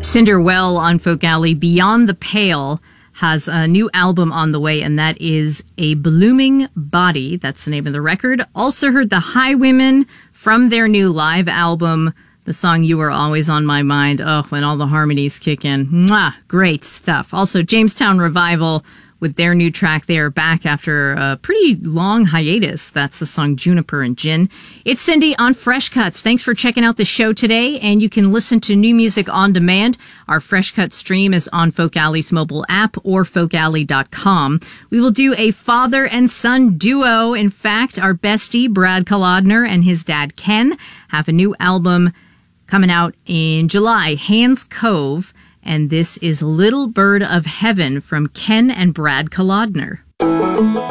Cinderwell on Folk Alley. Beyond the Pale has a new album on the way, and that is A Blooming Body. That's the name of the record. Also heard the Highwomen from their new live album, the song You Are Always on My Mind. Oh, when all the harmonies kick in. Mwah, great stuff. Also, Jamestown Revival with their new track. They are back after a pretty long hiatus. That's the song Juniper and Gin. It's Cindy on Fresh Cuts. Thanks for checking out the show today, and you can listen to new music on demand. Our Fresh Cuts stream is on Folk Alley's mobile app or folkalley.com. We will do a father and son duo. In fact, our bestie, Brad Kolodner, and his dad, Ken, have a new album coming out in July, Hands Cove. And this is Little Bird of Heaven from Ken and Brad Kolodner.